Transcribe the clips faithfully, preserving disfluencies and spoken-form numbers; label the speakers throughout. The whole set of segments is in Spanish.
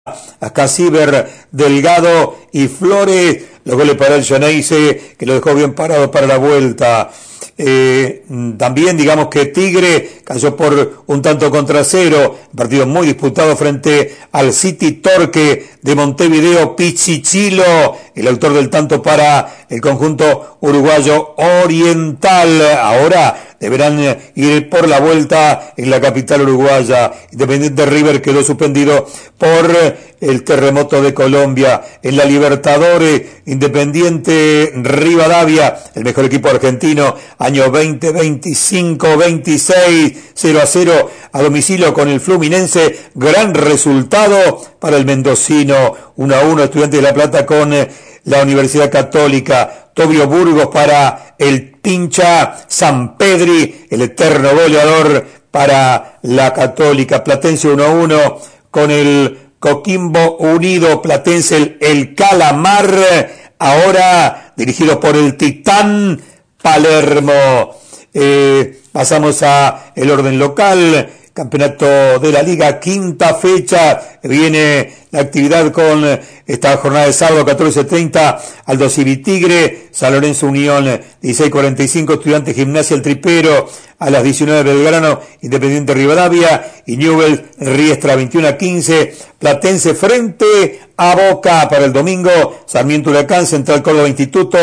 Speaker 1: a Casiber, Delgado y Flores. Los goles para el Geneise, que lo dejó bien parado para la vuelta. Eh, también digamos que Tigre cayó por un tanto contra cero, partido muy disputado frente al City Torque de Montevideo. Pichichilo, el autor del tanto para el conjunto uruguayo Oriental. Ahora deberán ir por la vuelta en la capital uruguaya. Independiente River quedó suspendido por el terremoto de Colombia. En la Libertadores, Independiente Rivadavia, el mejor equipo argentino, año veinte veinticinco veintiséis, cero a cero a domicilio con el Fluminense. Gran resultado para el mendocino, uno a uno Estudiantes de La Plata con la Universidad Católica. Tobio Burgos para el Pincha Sampedri, el eterno goleador para la Católica. Platense uno a uno con el Coquimbo Unido. Platense el, el Calamar, ahora dirigido por el Titán Palermo. Eh, pasamos a el orden local. Campeonato de la Liga, quinta fecha, viene la actividad con esta jornada de sábado, catorce treinta, Aldo Civi Tigre, San Lorenzo Unión, dieciséis cuarenta y cinco, Estudiantes Gimnasia El Tripero, a las diecinueve Belgrano, Independiente Rivadavia, y Newell's Riestra, veintiuno a quince, Platense frente a Boca para el domingo, Sarmiento Huracán, Central Córdoba Instituto,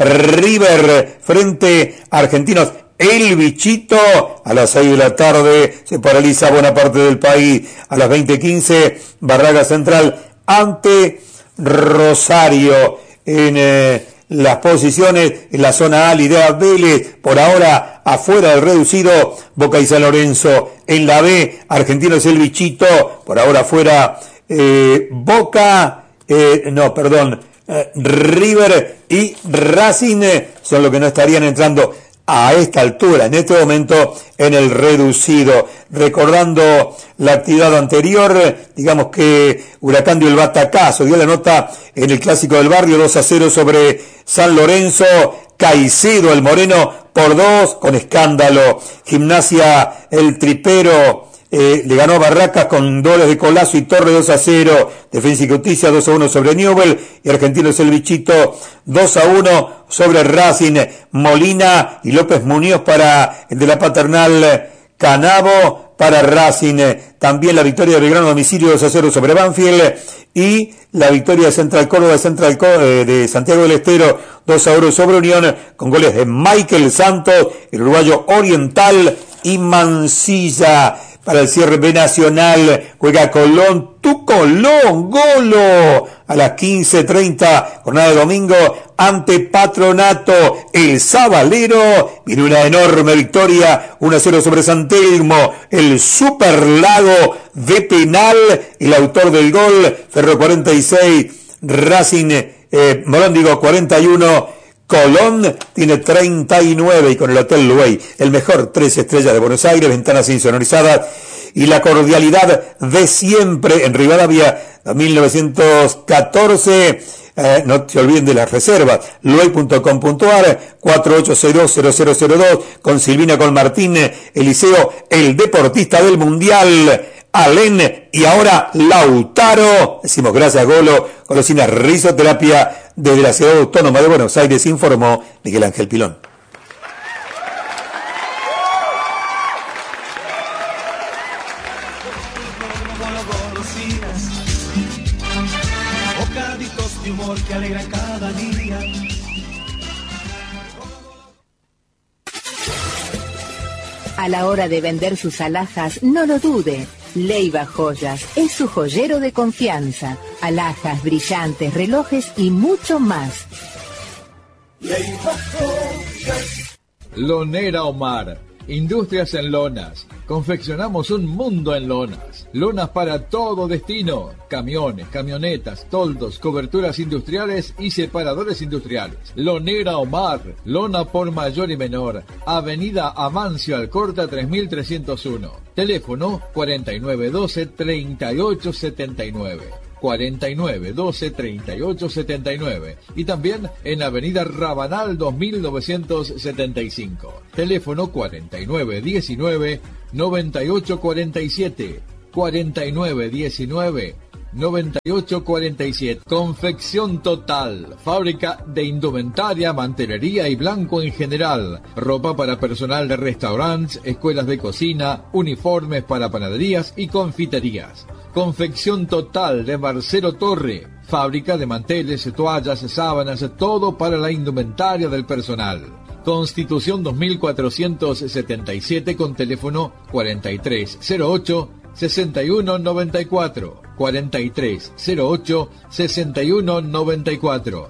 Speaker 1: River frente a Argentinos. El Bichito, a las seis de la tarde, se paraliza buena parte del país. A las veinte quince, Barraca Central ante Rosario. En eh, las posiciones, en la zona A, Lidea Vélez, por ahora afuera del reducido, Boca y San Lorenzo. En la B, Argentinos El Bichito, por ahora afuera, eh, Boca, eh, no, perdón, eh, River y Racing eh, son los que no estarían entrando a esta altura, en este momento, en el reducido. Recordando la actividad anterior, digamos que Huracán dio el batacazo, dio la nota en el Clásico del Barrio, dos a cero sobre San Lorenzo. Caicedo, el moreno, por dos, con escándalo. Gimnasia El Tripero Eh, le ganó a Barracas con dobles de Colazo y Torre dos a cero, Defensa y Justicia dos a uno sobre Newell, y Argentinos El Bichito dos a uno sobre Racing. Molina y López Muñoz para el de la Paternal, Canavo para Racing. También la victoria de Belgrano a domicilio dos a cero sobre Banfield, y la victoria de Central Córdoba de, Central, eh, de Santiago del Estero dos a uno sobre Unión, con goles de Michael Santos, el uruguayo Oriental, y Mancilla. Para el cierre B Nacional, juega Colón, tu Colón, Golo, a las quince treinta, jornada de domingo, ante Patronato. El Sabalero, viene una enorme victoria, uno a cero sobre San Telmo. El Superlago de penal, el autor del gol, Ferro cuarenta y seis, Racing, eh, Morón digo cuarenta y uno, Colón tiene treinta y nueve, y con el Hotel Luey, el mejor tres estrellas de Buenos Aires, ventanas insonorizadas y la cordialidad de siempre en Rivadavia mil novecientos catorce. Eh, no se olviden de las reservas, luey punto com punto ar, cuatro ocho seis dos cero cero cero dos, con Silvina, con Martín, Eliseo, el deportista del Mundial, Alén, y ahora Lautaro. Decimos gracias, Golo. Golosina Risoterapia, desde la Ciudad Autónoma de Buenos Aires, informó Miguel Ángel Pilón.
Speaker 2: A la hora de vender sus alhajas, no lo dude. Leiva Joyas es su joyero de confianza. Alhajas, brillantes, relojes y mucho más.
Speaker 3: Leiva Joyas.
Speaker 4: Lonera Omar, industrias en lonas. Confeccionamos un mundo en lonas. Lonas para todo destino. Camiones, camionetas, toldos, coberturas industriales y separadores industriales. Lonera Omar, lona por mayor y menor. Avenida Amancio Alcorta tres mil trescientos uno. Teléfono cuarenta y nueve doce treinta y ocho setenta y nueve. cuarenta y nueve doce treinta y ocho setenta y nueve, y también en Avenida Rabanal dos mil novecientos setenta y cinco. Teléfono cuarenta y nueve diecinueve noventa y ocho cuarenta y siete, cuarenta y nueve diecinueve noventa y ocho cuarenta y siete. Confección Total, fábrica de indumentaria, mantelería y blanco en general, ropa para personal de restaurantes, escuelas de cocina, uniformes para panaderías y confiterías. Confección Total de Marcelo Torre, fábrica de manteles, toallas, sábanas, todo para la indumentaria del personal. Constitución dos mil cuatrocientos setenta y siete con teléfono cuarenta y tres cero ocho sesenta y uno noventa y cuatro, cuarenta y tres cero ocho sesenta y uno noventa y cuatro.